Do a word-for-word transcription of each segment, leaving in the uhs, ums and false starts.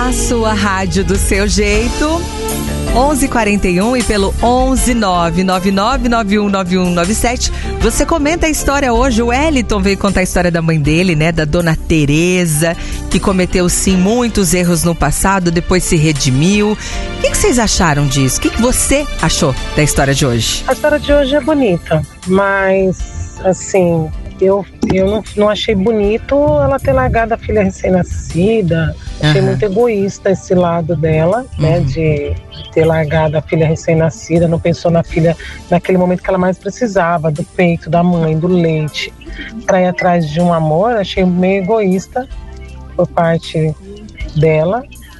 A sua rádio do seu jeito. onze e quarenta e um e pelo onze nove nove nove nove um nove um nove sete. Você comenta a história hoje. O Wellington veio contar a história da mãe dele, né? Da dona Tereza, que cometeu sim muitos erros no passado, depois se redimiu. O que, que vocês acharam disso? O que, que você achou da história de hoje? A história de hoje é bonita, mas assim, eu, eu não, não achei bonito ela ter largado a filha recém-nascida. Achei uhum. muito egoísta esse lado dela, uhum. né, de ter largado a filha recém-nascida, não pensou na filha naquele momento que ela mais precisava, do peito, da mãe, do leite, para ir atrás de um amor. Achei meio egoísta por parte dela.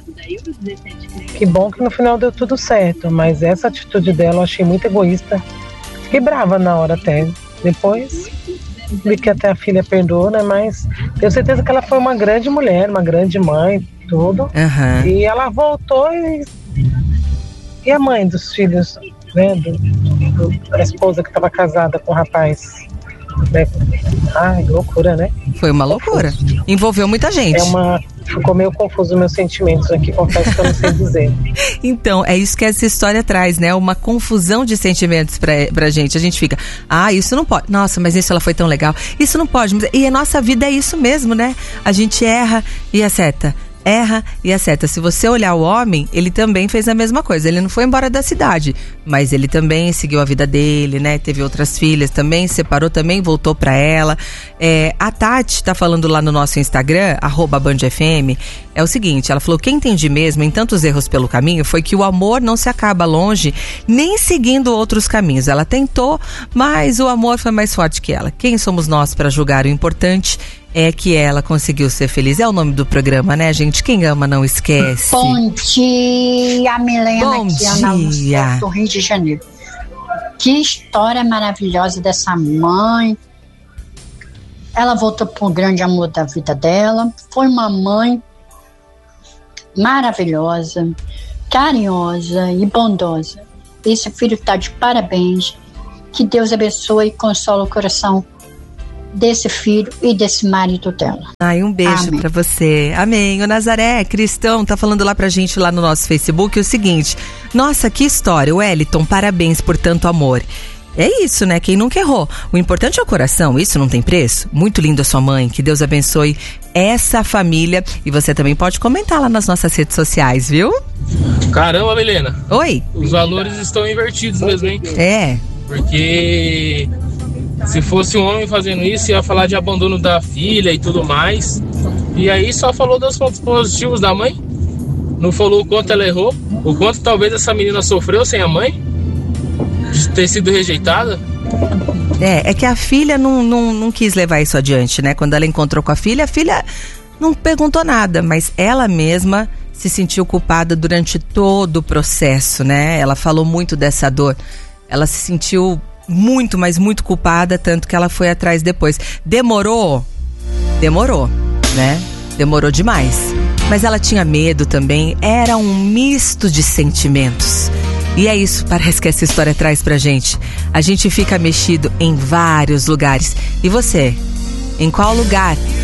Que bom que no final deu tudo certo, mas essa atitude dela eu achei muito egoísta. Fiquei brava na hora até, depois vi que até a filha perdoou, né? Mas tenho certeza que ela foi uma grande mulher, uma grande mãe, tudo. Uhum. E ela voltou e... E a mãe dos filhos, né? Do, do, da esposa que estava casada com o rapaz. Né? Ai, loucura, né? Foi uma loucura. Confuso. Envolveu muita gente. É uma... Ficou meio confuso os meus sentimentos aqui, confesso que eu não sei dizer. Então, é isso que essa história traz, né? Uma confusão de sentimentos pra, pra gente. A gente fica, ah, isso não pode. Nossa, mas isso ela foi tão legal. Isso não pode. E a nossa vida é isso mesmo, né? A gente erra e acerta. Erra e acerta. Se você olhar o homem, ele também fez a mesma coisa. Ele não foi embora da cidade, mas ele também seguiu a vida dele, né? Teve outras filhas também, separou também, voltou pra ela. É, a Tati tá falando lá no nosso Instagram, arroba Band F M, é o seguinte, ela falou, quem entendi mesmo em tantos erros pelo caminho foi que o amor não se acaba longe, nem seguindo outros caminhos. Ela tentou, mas o amor foi mais forte que ela. Quem somos nós para julgar? O importante é que ela conseguiu ser feliz. É o nome do programa, né, gente? Quem ama não esquece. Bom dia, Milena. Bom dia. Do Rio de Janeiro. Que história maravilhosa dessa mãe. Ela voltou para o grande amor da vida dela. Foi uma mãe maravilhosa, carinhosa e bondosa. Esse filho está de parabéns. Que Deus abençoe e consola o coração desse filho e desse marido dela. Ai, um beijo pra você. Amém. O Nazaré Cristão tá falando lá pra gente lá no nosso Facebook o seguinte, nossa, que história, Wellington, parabéns por tanto amor. É isso, né? Quem nunca errou. O importante é o coração, isso não tem preço. Muito lindo a sua mãe, que Deus abençoe essa família. E você também pode comentar lá nas nossas redes sociais, viu? Caramba, Milena. Oi. Os valores estão invertidos mesmo, hein? É. Porque se fosse um homem fazendo isso, ia falar de abandono da filha e tudo mais. E aí só falou dos pontos positivos da mãe. Não falou o quanto ela errou, o quanto talvez essa menina sofreu sem a mãe, de ter sido rejeitada. É, é que a filha não, não, não quis levar isso adiante, né? Quando ela encontrou com a filha, a filha não perguntou nada, mas ela mesma se sentiu culpada durante todo o processo, né? Ela falou muito dessa dor. Ela se sentiu muito, mas muito culpada, tanto que ela foi atrás depois. Demorou? Demorou, né? Demorou demais. Mas ela tinha medo também, era um misto de sentimentos. E é isso, parece que essa história traz pra gente. A gente fica mexido em vários lugares. E você? Em qual lugar